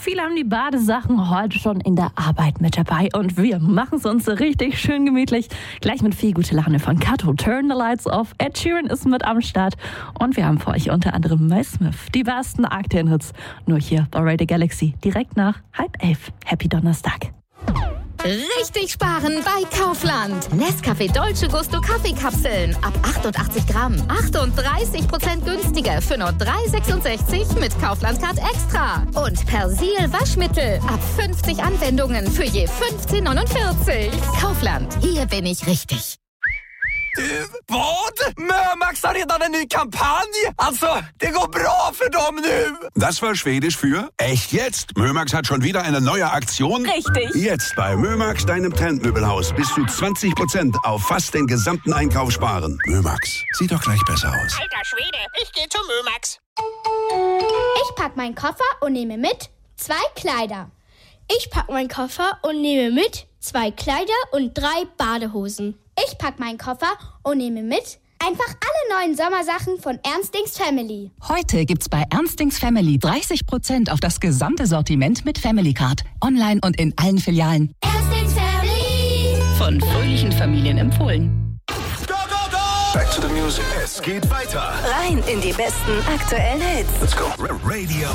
viele haben die Badesachen heute schon in der Arbeit mit dabei und wir machen es uns richtig schön gemütlich. Gleich mit viel gute Laune von Kato. Turn the Lights Off. Ed Sheeran ist mit am Start und wir haben für euch unter anderem Mel Smith. Die besten Aktienhits nur hier bei Radio Galaxy. Direkt nach 10:30. Happy Donnerstag. Richtig sparen bei Kaufland. Nescafé Dolce Gusto Kaffeekapseln ab 88 Gramm. 38% günstiger für nur 3,66 mit Kaufland-Card Extra. Und Persil Waschmittel ab 50 Anwendungen für je 15,49. Kaufland, hier bin ich richtig. Vad? Mömax har redan en ny kampanj! Alltså, det går bra för dem nu! Das war Schwedisch für echt jetzt. Mömax hat schon wieder eine neue Aktion. Richtig. Jetzt bei Mömax, deinem Trendmöbelhaus, bis zu 20% auf fast den gesamten Einkauf sparen. Mömax, sieht doch gleich besser aus. Alter Schwede, ich gehe zu Mömax. Ich pack meinen Koffer und nehme mit 2 Kleider. Ich pack meinen Koffer und nehme mit 2 Kleider und 3 Badehosen. Ich pack meinen Koffer und nehme mit einfach alle neuen Sommersachen von Ernstings Family. Heute gibt's bei Ernstings Family 30% auf das gesamte Sortiment mit Family Card. Online und in allen Filialen. Ernstings Family. Von fröhlichen Familien empfohlen. Go, go, go! Back to the music. Es geht weiter. Rein in die besten aktuellen Hits. Let's go. Radio